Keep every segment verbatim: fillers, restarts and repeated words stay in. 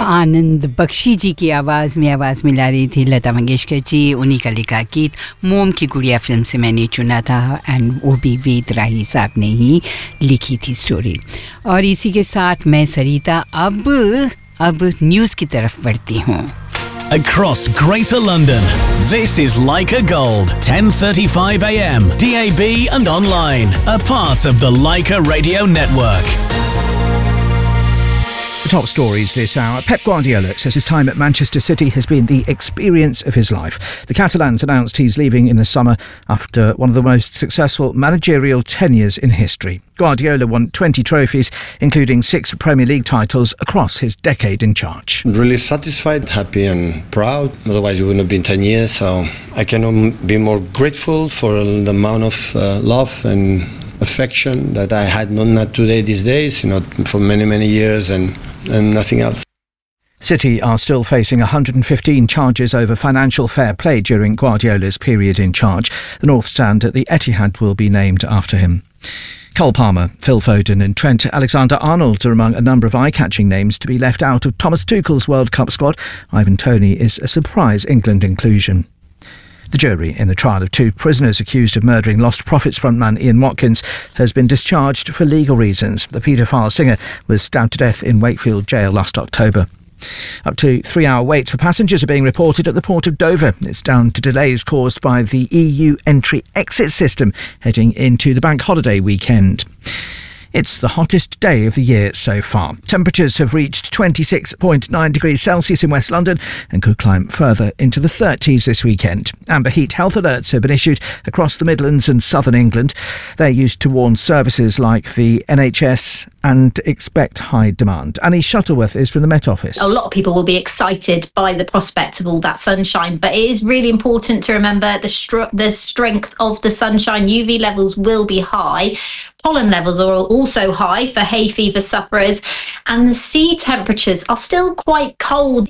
आनंद बख्शी जी की आवाज़ में आवाज़ मिला रही थी लता मंगेशकर जी। उन्हीं का लिखा गीत मोम की गुड़िया फिल्म से मैंने चुना था, एंड वो भी वेद राही साहब ने ही लिखी थी स्टोरी। और इसी के साथ मैं सरिता अब अब न्यूज़ की तरफ बढ़ती हूँ। Across Greater London, this is Leica Gold, ten thirty-five a m, D A B and online, a part of the Leica Radio Network. The top stories this hour. Pep Guardiola says his time at Manchester City has been the experience of his life. The Catalans announced he's leaving in the summer after one of the most successful managerial tenures in history. Guardiola won twenty trophies, including six Premier League titles across his decade in charge. Really satisfied, happy and proud. Otherwise it wouldn't have been ten years. So I cannot be more grateful for the amount of uh, love and affection that I had, not, not today, these days, you know, for many, many years, and, and nothing else. City are still facing one hundred fifteen charges over financial fair play during Guardiola's period in charge. The North Stand at the Etihad will be named after him. Cole Palmer, Phil Foden and Trent Alexander-Arnold are among a number of eye-catching names to be left out of Thomas Tuchel's World Cup squad. Ivan Toney is a surprise England inclusion. The jury in the trial of two prisoners accused of murdering Lost Prophets frontman Ian Watkins has been discharged for legal reasons. The paedophile singer was stabbed to death in Wakefield Jail last October. Up to three-hour waits for passengers are being reported at the port of Dover. It's down to delays caused by the E U entry-exit system heading into the bank holiday weekend. It's the hottest day of the year so far. Temperatures have reached twenty-six point nine degrees Celsius in West London and could climb further into the thirties this weekend. Amber heat health alerts have been issued across the Midlands and southern England. They're used to warn services like the N H S and expect high demand. Annie Shuttleworth is from the Met Office. A lot of people will be excited by the prospect of all that sunshine, but it is really important to remember the, str- the strength of the sunshine. U V levels will be high. Pollen levels are also high for hay fever sufferers, and the sea temperatures are still quite cold.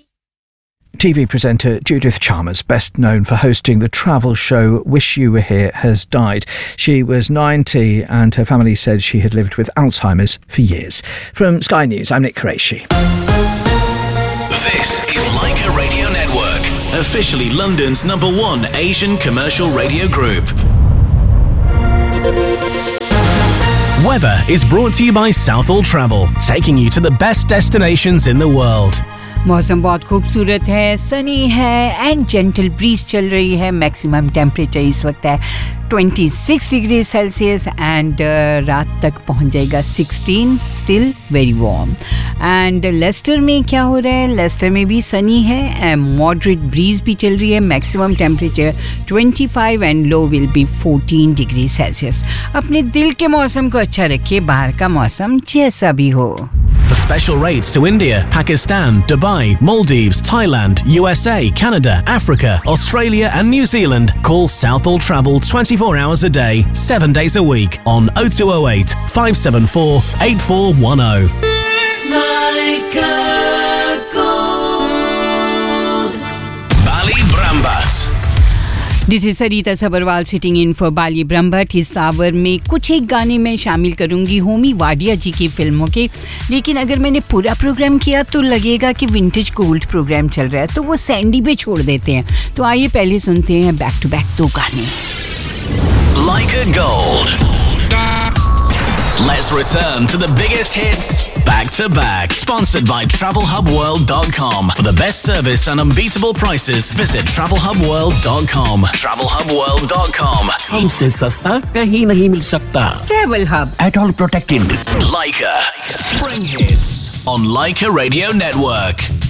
T V presenter Judith Chalmers, best known for hosting the travel show Wish You Were Here, has died. She was ninety and her family said she had lived with Alzheimer's for years. From Sky News, I'm Nick Qureshi. This is Leica Radio Network, officially London's number one Asian commercial radio group. Weather is brought to you by Southall Travel, taking you to the best destinations in the world. मौसम बहुत खूबसूरत है, सनी है and gentle bridge चल रही है. Maximum temperature इस वक्त है छब्बीस डिग्री सेल्सियस एंड रात तक पहुंच जाएगा सोलह. Still very warm. And Lester में क्या हो रहा है? लेस्टर में भी सनी है, मॉडरेट ब्रीज भी चल रही है. मैक्सिमम टेम्परेचर पच्चीस एंड लो विल बी चौदह डिग्री सेल्सियस. अपने दिल के मौसम को अच्छा रखिए, बाहर का मौसम जैसा भी हो. For special rates to India, Pakistan, Dubai, Maldives, Thailand, U S A, Canada, Africa, Australia and New Zealand, call Southall Travel twenty-four hours a day, seven days a week on oh two oh eight, five seven four, eight four one oh. Leica Gold. Bali Brambat. This is Sarita Sabharwal sitting in for बाली ब्रह्मभट्ट. इस our में कुछ एक गाने में शामिल करूंगी होमी वाडिया जी की फिल्मों के, लेकिन अगर मैंने पूरा प्रोग्राम किया तो लगेगा कि विंटेज गोल्ड प्रोग्राम चल रहा है, तो वो सैंडी पे छोड़ देते हैं. तो आइए पहले सुनते हैं बैक टू बैक दो गाने. Leica Gold. Let's return to the biggest hits back to back. Sponsored by travel hub world dot com. For the best service and unbeatable prices, visit travel hub world dot com. travel hub world dot com. हमसे सस्ता कहीं नहीं मिल सकता. Travel Hub. At all protected. Leica. Spring hits on Leica Radio Network.